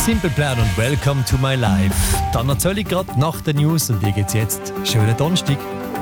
Simple Plan und Welcome to my life. Dann erzähle ich gerade nach der News und dir geht's jetzt. Schönen Donnerstag.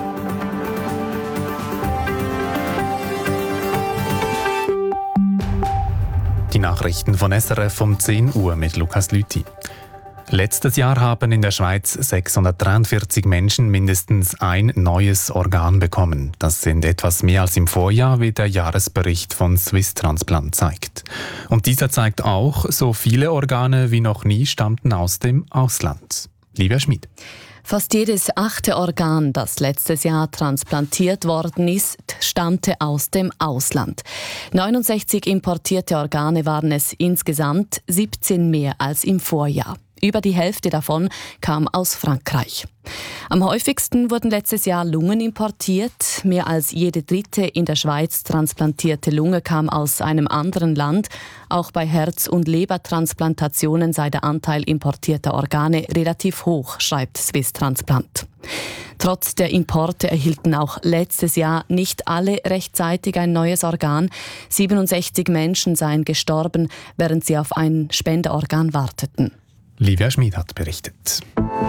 Die Nachrichten von SRF um 10 Uhr mit Lukas Lüthi. Letztes Jahr haben in der Schweiz 643 Menschen mindestens ein neues Organ bekommen. Das sind etwas mehr als im Vorjahr, wie der Jahresbericht von Swiss Transplant zeigt. Und dieser zeigt auch, so viele Organe wie noch nie stammten aus dem Ausland. Livia Schmid. Fast jedes 8. Organ, das letztes Jahr transplantiert worden ist, stammte aus dem Ausland. 69 importierte Organe waren es insgesamt, 17 mehr als im Vorjahr. Über die Hälfte davon kam aus Frankreich. Am häufigsten wurden letztes Jahr Lungen importiert. Mehr als jede dritte in der Schweiz transplantierte Lunge kam aus einem anderen Land. Auch bei Herz- und Lebertransplantationen sei der Anteil importierter Organe relativ hoch, schreibt Swiss Transplant. Trotz der Importe erhielten auch letztes Jahr nicht alle rechtzeitig ein neues Organ. 67 Menschen seien gestorben, während sie auf ein Spenderorgan warteten. Livia Schmid hat berichtet.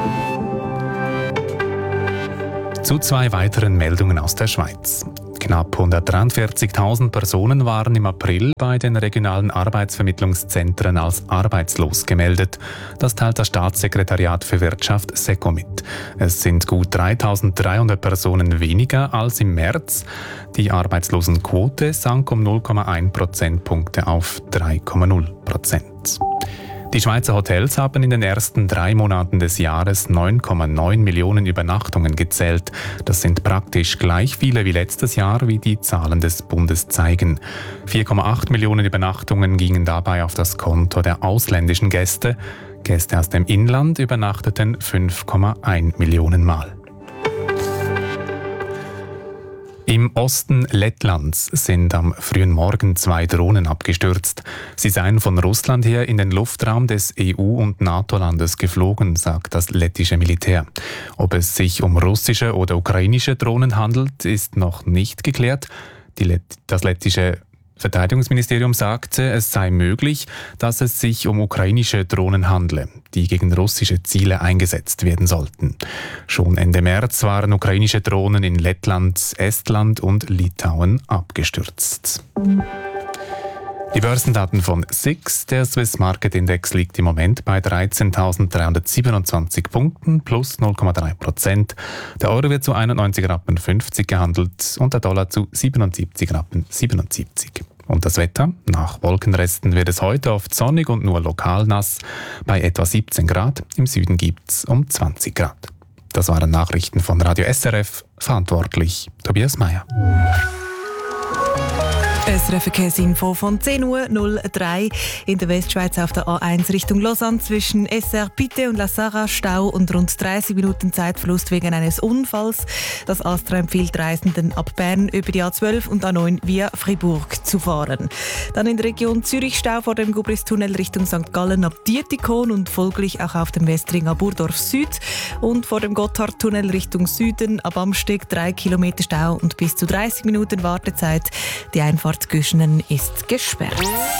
Zu 2 weiteren Meldungen aus der Schweiz. Knapp 143.000 Personen waren im April bei den regionalen Arbeitsvermittlungszentren als arbeitslos gemeldet. Das teilt das Staatssekretariat für Wirtschaft SECO mit. Es sind gut 3.300 Personen weniger als im März. Die Arbeitslosenquote sank um 0,1 Prozentpunkte auf 3,0%. Die Schweizer Hotels haben in den ersten 3 Monaten des Jahres 9,9 Millionen Übernachtungen gezählt. Das sind praktisch gleich viele wie letztes Jahr, wie die Zahlen des Bundes zeigen. 4,8 Millionen Übernachtungen gingen dabei auf das Konto der ausländischen Gäste. Gäste aus dem Inland übernachteten 5,1 Millionen Mal. Im Osten Lettlands sind am frühen Morgen 2 Drohnen abgestürzt. Sie seien von Russland her in den Luftraum des EU- und NATO-Landes geflogen, sagt das lettische Militär. Ob es sich um russische oder ukrainische Drohnen handelt, ist noch nicht geklärt. Das lettische Verteidigungsministerium sagte, es sei möglich, dass es sich um ukrainische Drohnen handle, die gegen russische Ziele eingesetzt werden sollten. Schon Ende März waren ukrainische Drohnen in Lettland, Estland und Litauen abgestürzt. Die Börsendaten von SIX, der Swiss Market Index, liegt im Moment bei 13.327 Punkten plus 0,3%. Der Euro wird zu 91,50 Rappen gehandelt und der Dollar zu 77,77 Rappen. Und das Wetter? Nach Wolkenresten wird es heute oft sonnig und nur lokal nass. Bei etwa 17 Grad, im Süden gibt es um 20 Grad. Das waren Nachrichten von Radio SRF, verantwortlich Tobias Meyer. SRF Verkehrsinfo von 10.03 Uhr. In der Westschweiz auf der A1 Richtung Lausanne zwischen SR-Pitte und La Sarra Stau und rund 30 Minuten Zeitverlust wegen eines Unfalls. Das Astra empfiehlt Reisenden ab Bern über die A12 und A9 via Fribourg zu fahren. Dann in der Region Zürich Stau vor dem Gubristunnel Richtung St. Gallen ab Dietikon und folglich auch auf dem Westring ab Burdorf Süd. Und vor dem Gotthardtunnel Richtung Süden ab Amsteg 3 Kilometer Stau und bis zu 30 Minuten Wartezeit. Die Einfahrt Güschenen ist gesperrt.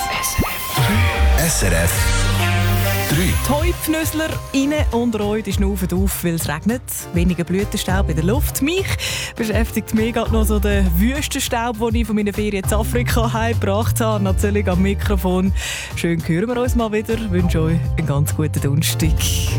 SRF 3. Die Heupfnüssler innen und rein, die schnaufen auf, weil es regnet. Weniger Blütenstaub in der Luft. Mich beschäftigt mir gerade noch so der Wüstenstaub, den ich von meiner Ferien in Afrika heimgebracht habe. Natürlich am Mikrofon. Schön hören wir uns mal wieder. Ich wünsche euch einen ganz guten Donnerstag.